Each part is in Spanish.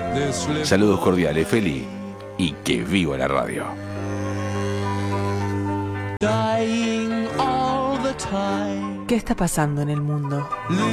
Saludos cordiales, Feli, y que viva la radio. ¿Qué está pasando en el mundo?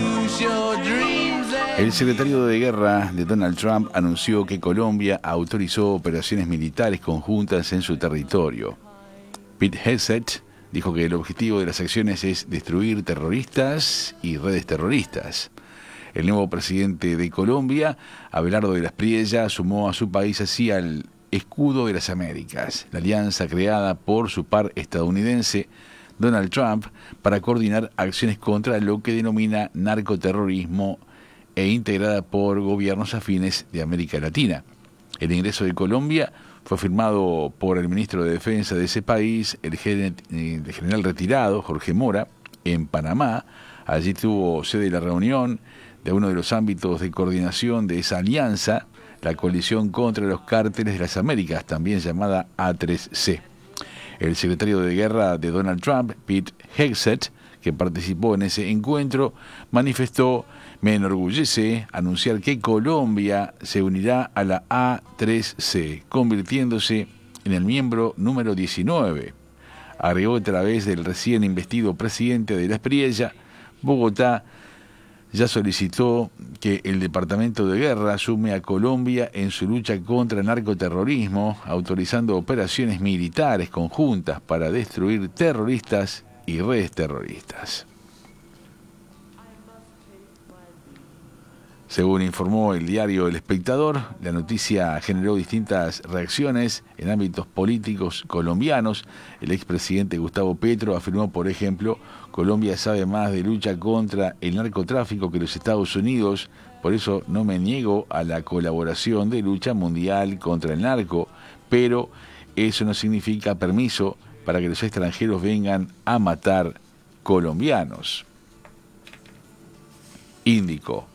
El secretario de Guerra de Donald Trump anunció que Colombia autorizó operaciones militares conjuntas en su territorio. Pete Hegseth dijo que el objetivo de las acciones es destruir terroristas y redes terroristas. El nuevo presidente de Colombia, Abelardo de la Espriella, sumó a su país así al Escudo de las Américas, la alianza creada por su par estadounidense, Donald Trump, para coordinar acciones contra lo que denomina narcoterrorismo e integrada por gobiernos afines de América Latina. El ingreso de Colombia fue firmado por el ministro de Defensa de ese país, el general retirado, Jorge Mora, en Panamá. Allí tuvo sede la reunión de uno de los ámbitos de coordinación de esa alianza, la coalición contra los cárteles de las Américas, también llamada A3C. El secretario de Guerra de Donald Trump, Pete Hegseth, que participó en ese encuentro, manifestó: "Me enorgullece anunciar que Colombia se unirá a la A3C, convirtiéndose en el miembro número 19. Agregó a través del recién investido presidente de la Espriella, Bogotá ya solicitó que el Departamento de Guerra sume a Colombia en su lucha contra el narcoterrorismo, autorizando operaciones militares conjuntas para destruir terroristas y redes terroristas". Según informó el diario El Espectador, la noticia generó distintas reacciones en ámbitos políticos colombianos. El expresidente Gustavo Petro afirmó, por ejemplo: "Colombia sabe más de lucha contra el narcotráfico que los Estados Unidos, por eso no me niego a la colaboración de lucha mundial contra el narco, pero eso no significa permiso para que los extranjeros vengan a matar colombianos", indicó.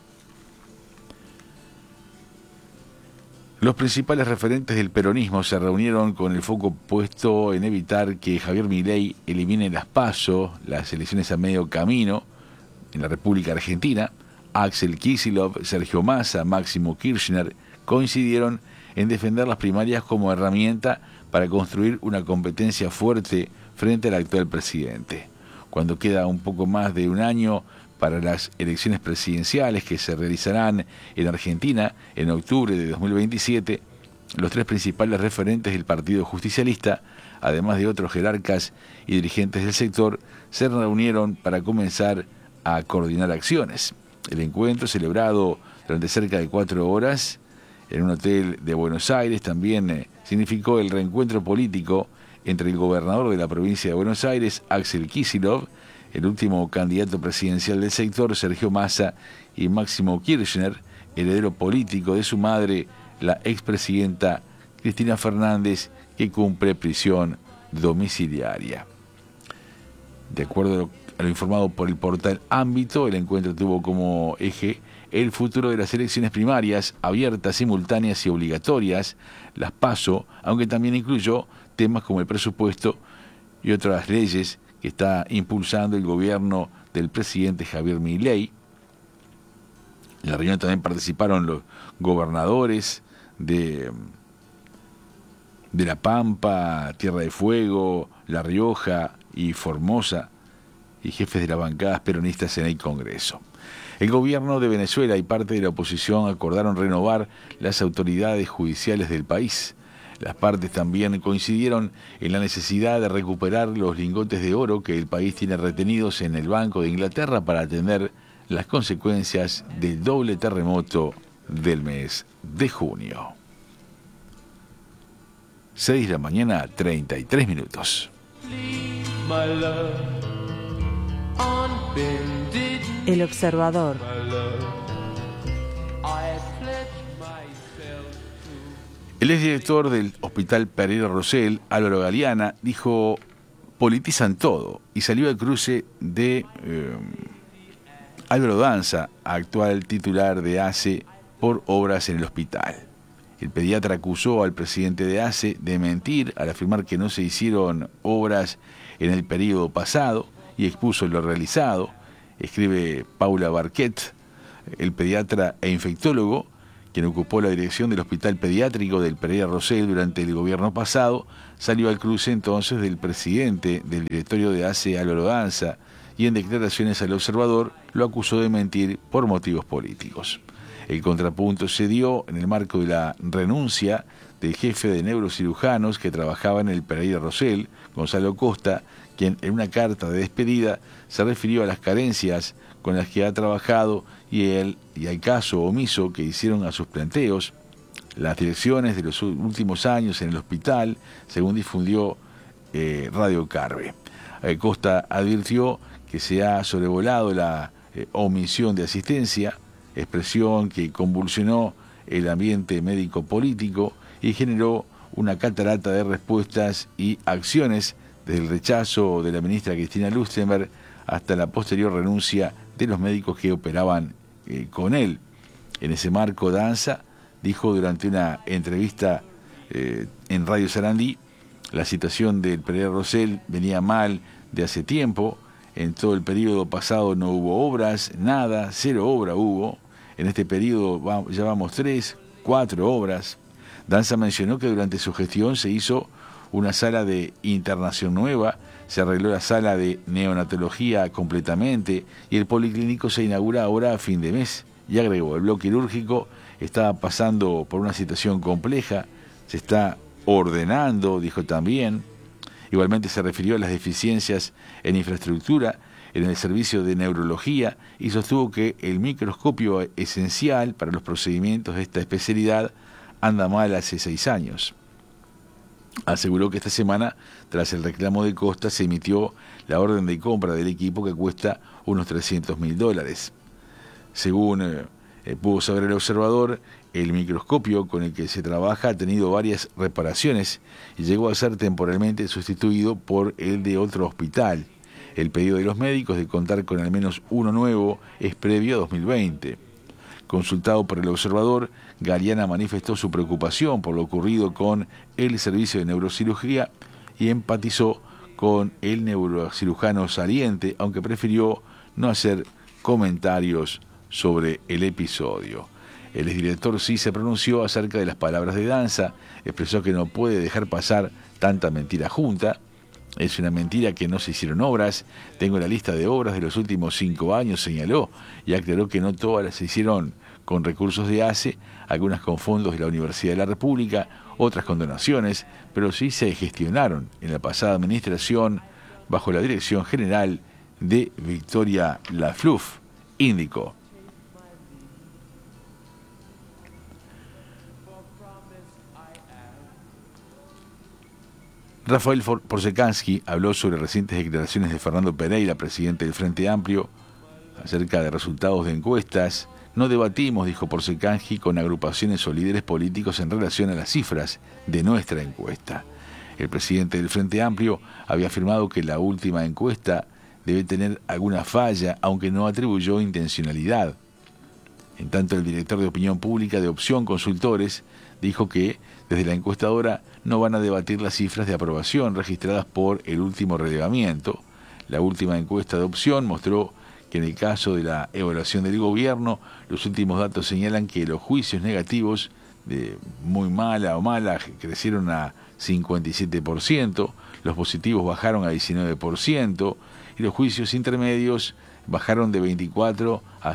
Los principales referentes del peronismo se reunieron con el foco puesto en evitar que Javier Milei elimine las PASO, las elecciones a medio camino, en la República Argentina. Axel Kicillof, Sergio Massa, Máximo Kirchner coincidieron en defender las primarias como herramienta para construir una competencia fuerte frente al actual presidente. Cuando queda un poco más de un año para las elecciones presidenciales que se realizarán en Argentina en octubre de 2027, los tres principales referentes del Partido Justicialista, además de otros jerarcas y dirigentes del sector, se reunieron para comenzar a coordinar acciones. El encuentro, celebrado durante cerca de 4 horas en un hotel de Buenos Aires, también significó el reencuentro político entre el gobernador de la provincia de Buenos Aires, Axel Kicillof, el último candidato presidencial del sector, Sergio Massa, y Máximo Kirchner, heredero político de su madre, la expresidenta Cristina Fernández, que cumple prisión domiciliaria. De acuerdo a lo informado por el portal Ámbito, el encuentro tuvo como eje el futuro de las elecciones primarias, abiertas, simultáneas y obligatorias, las PASO, aunque también incluyó temas como el presupuesto y otras leyes que está impulsando el gobierno del presidente Javier Milei. En la reunión también participaron los gobernadores de La Pampa, Tierra de Fuego, La Rioja y Formosa, y jefes de las bancadas peronistas en el Congreso. El gobierno de Venezuela y parte de la oposición acordaron renovar las autoridades judiciales del país. Las partes también coincidieron en la necesidad de recuperar los lingotes de oro que el país tiene retenidos en el Banco de Inglaterra para atender las consecuencias del doble terremoto del mes de junio. 6 de la mañana, 33 minutos. El Observador. El exdirector del Hospital Pereira Rosell, Álvaro Galeana, dijo: "Politizan todo", y salió al cruce de Álvaro Danza, actual titular de ACE, por obras en el hospital. El pediatra acusó al presidente de ACE de mentir al afirmar que no se hicieron obras en el periodo pasado y expuso lo realizado. Escribe Paula Barquet, el pediatra e infectólogo, quien ocupó la dirección del Hospital Pediátrico del Pereira Rosell durante el gobierno pasado, salió al cruce entonces del presidente del directorio de ACE, Álvaro Danza, y en declaraciones al Observador lo acusó de mentir por motivos políticos. El contrapunto se dio en el marco de la renuncia del jefe de neurocirujanos que trabajaba en el Pereira Rosell, Gonzalo Costa, quien en una carta de despedida se refirió a las carencias con las que ha trabajado y al caso omiso que hicieron a sus planteos las direcciones de los últimos años en el hospital, según difundió Radio Carve. Costa advirtió que se ha sobrevolado la omisión de asistencia, expresión que convulsionó el ambiente médico-político y generó una catarata de respuestas y acciones desde el rechazo de la ministra Cristina Lustenberg hasta la posterior renuncia de los médicos que operaban con él. En ese marco, Danza dijo durante una entrevista en Radio Sarandí: la situación del Pereira Rosell venía mal de hace tiempo, en todo el periodo pasado no hubo obras, nada, 0 obra hubo, en este periodo ya vamos 3, 4 obras. Danza mencionó que durante su gestión se hizo una sala de internación nueva, se arregló la sala de neonatología completamente y el policlínico se inaugura ahora a fin de mes. Y agregó, el bloque quirúrgico estaba pasando por una situación compleja, se está ordenando, dijo también. Igualmente se refirió a las deficiencias en infraestructura, en el servicio de neurología, y sostuvo que el microscopio esencial para los procedimientos de esta especialidad anda mal hace 6 años. Aseguró que esta semana, tras el reclamo de Costa, se emitió la orden de compra del equipo que cuesta unos $300.000. Según pudo saber el Observador, el microscopio con el que se trabaja ha tenido varias reparaciones y llegó a ser temporalmente sustituido por el de otro hospital. El pedido de los médicos de contar con al menos uno nuevo es previo a 2020. Consultado por el Observador, Galeana manifestó su preocupación por lo ocurrido con el servicio de neurocirugía y empatizó con el neurocirujano saliente, aunque prefirió no hacer comentarios sobre el episodio. El exdirector sí se pronunció acerca de las palabras de Danza, expresó que no puede dejar pasar tanta mentira junta. Es una mentira que no se hicieron obras. Tengo la lista de obras de los últimos 5 años, señaló, y aclaró que no todas se hicieron con recursos de ACE, algunas con fondos de la Universidad de la República, otras con donaciones, pero sí se gestionaron en la pasada administración bajo la dirección general de Victoria Lafluf, indicó. Rafael Porzekansky habló sobre recientes declaraciones de Fernando Pereira, presidente del Frente Amplio, acerca de resultados de encuestas. No debatimos, dijo Porzekansky, con agrupaciones o líderes políticos en relación a las cifras de nuestra encuesta. El presidente del Frente Amplio había afirmado que la última encuesta debe tener alguna falla, aunque no atribuyó intencionalidad. En tanto, el director de Opinión Pública de Opción Consultores dijo que desde la encuestadora no van a debatir las cifras de aprobación registradas por el último relevamiento. La última encuesta de Opción mostró que en el caso de la evaluación del gobierno, los últimos datos señalan que los juicios negativos de muy mala o mala crecieron a 57%, los positivos bajaron a 19% y los juicios intermedios bajaron de 24 a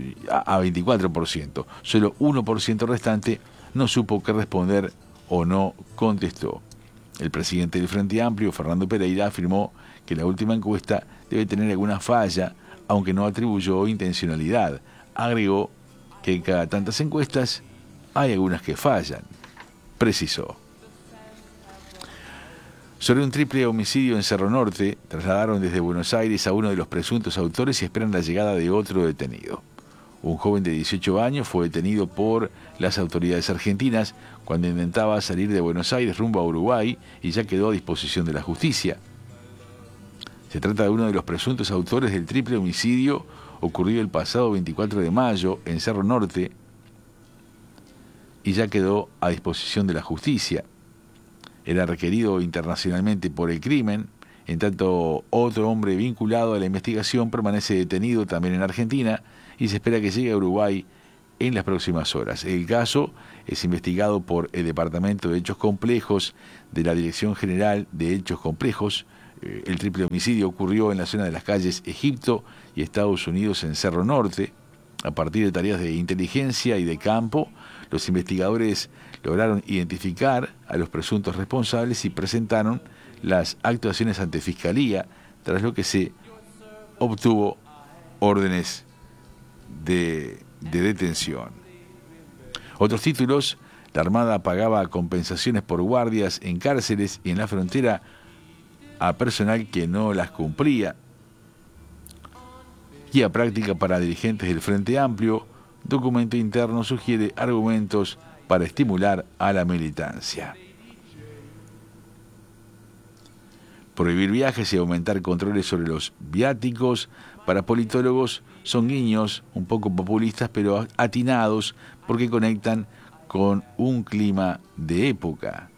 24%. Solo 1% restante no supo qué responder o no contestó. El presidente del Frente Amplio, Fernando Pereira, afirmó que la última encuesta debe tener alguna falla, aunque no atribuyó intencionalidad. Agregó que en cada tantas encuestas hay algunas que fallan. Precisó. Sobre un triple homicidio en Cerro Norte, trasladaron desde Buenos Aires a uno de los presuntos autores y esperan la llegada de otro detenido. Un joven de 18 años fue detenido por las autoridades argentinas cuando intentaba salir de Buenos Aires rumbo a Uruguay y ya quedó a disposición de la justicia. Se trata de uno de los presuntos autores del triple homicidio ocurrido el pasado 24 de mayo en Cerro Norte y ya quedó a disposición de la justicia. Era requerido internacionalmente por el crimen, en tanto otro hombre vinculado a la investigación permanece detenido también en Argentina y se espera que llegue a Uruguay en las próximas horas. El caso es investigado por el Departamento de Hechos Complejos de la Dirección General de Hechos Complejos. El triple homicidio ocurrió en la zona de las calles Egipto y Estados Unidos en Cerro Norte. A partir de tareas de inteligencia y de campo, los investigadores lograron identificar a los presuntos responsables y presentaron las actuaciones ante Fiscalía, tras lo que se obtuvo órdenes de detención. Otros títulos: la Armada pagaba compensaciones por guardias en cárceles y en la frontera a personal que no las cumplía. Guía práctica para dirigentes del Frente Amplio. Documento interno sugiere argumentos para estimular a la militancia. Prohibir viajes y aumentar controles sobre los viáticos para politólogos son guiños un poco populistas pero atinados porque conectan con un clima de época.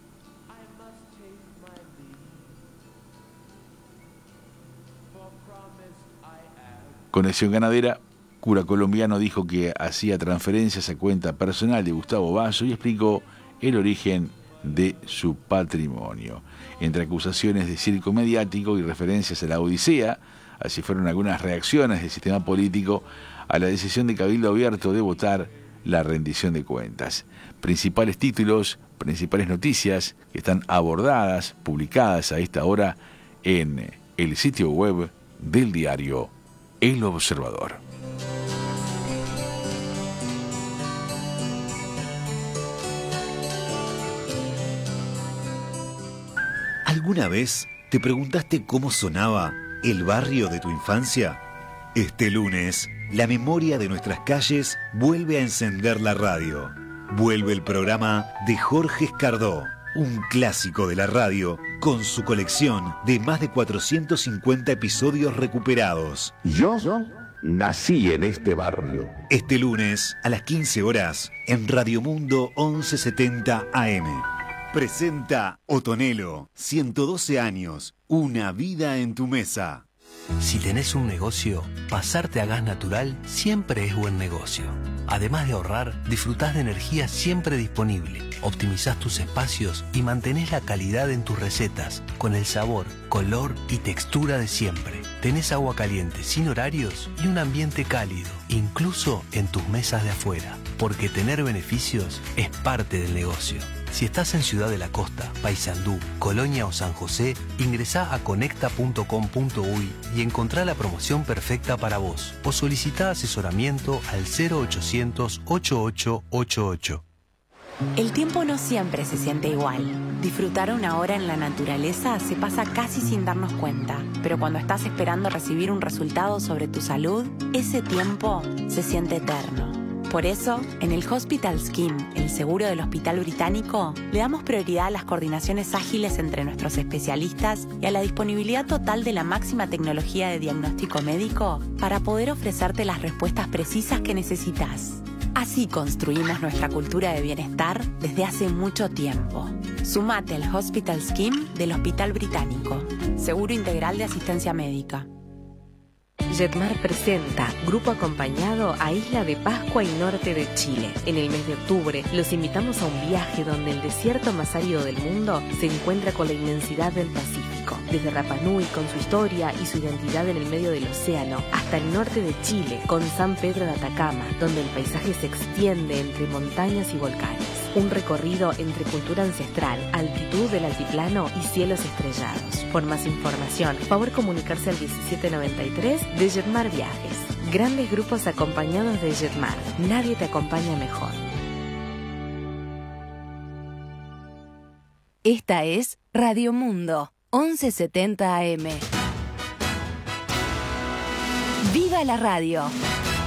Conexión Ganadera: cura colombiano dijo que hacía transferencias a cuenta personal de Gustavo Basso y explicó el origen de su patrimonio. Entre acusaciones de circo mediático y referencias a la Odisea, así fueron algunas reacciones del sistema político a la decisión de Cabildo Abierto de votar la rendición de cuentas. Principales títulos, principales noticias que están abordadas, publicadas a esta hora en el sitio web del diario El Observador. ¿Alguna vez te preguntaste cómo sonaba el barrio de tu infancia? Este lunes, la memoria de nuestras calles vuelve a encender la radio. Vuelve el programa de Jorge Escardó, un clásico de la radio con su colección de más de 450 episodios recuperados. Yo nací en este barrio. Este lunes a las 15 horas en Radio Mundo 1170 AM. Presenta Otonelo, 112 años, una vida en tu mesa. Si tenés un negocio, pasarte a gas natural siempre es buen negocio. Además de ahorrar, disfrutás de energía siempre disponible, optimizás tus espacios y mantenés la calidad en tus recetas, con el sabor, color y textura de siempre. Tenés agua caliente sin horarios y un ambiente cálido, incluso en tus mesas de afuera, porque tener beneficios es parte del negocio. Si estás en Ciudad de la Costa, Paysandú, Colonia o San José, ingresá a conecta.com.uy y encontrá la promoción perfecta para vos o solicitá asesoramiento al 0800 8888. El tiempo no siempre se siente igual. Disfrutar una hora en la naturaleza se pasa casi sin darnos cuenta, pero cuando estás esperando recibir un resultado sobre tu salud, ese tiempo se siente eterno. Por eso, en el Hospital Scheme, el seguro del Hospital Británico, le damos prioridad a las coordinaciones ágiles entre nuestros especialistas y a la disponibilidad total de la máxima tecnología de diagnóstico médico para poder ofrecerte las respuestas precisas que necesitas. Así construimos nuestra cultura de bienestar desde hace mucho tiempo. Sumate al Hospital Scheme del Hospital Británico, seguro integral de asistencia médica. Jetmar presenta Grupo Acompañado a Isla de Pascua y norte de Chile. En el mes de octubre los invitamos a un viaje donde el desierto más árido del mundo se encuentra con la inmensidad del Pacífico. Desde Rapa Nui con su historia y su identidad en el medio del océano, hasta el norte de Chile con San Pedro de Atacama, donde el paisaje se extiende entre montañas y volcanes. Un recorrido entre cultura ancestral, altitud del altiplano y cielos estrellados. Por más información, favor comunicarse al 1793 de Jetmar Viajes. Grandes grupos acompañados de Jetmar. Nadie te acompaña mejor. Esta es Radio Mundo, 1170 AM. ¡Viva la radio!